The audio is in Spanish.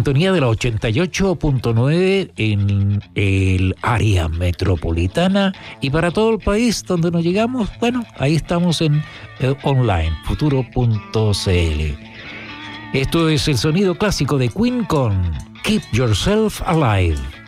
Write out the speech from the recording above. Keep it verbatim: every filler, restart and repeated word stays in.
sintonía de la ochenta y ocho punto nueve en el área metropolitana y para todo el país donde nos llegamos, bueno, ahí estamos en eh, online, futuro punto c l. Esto es el sonido clásico de Queen con Keep Yourself Alive.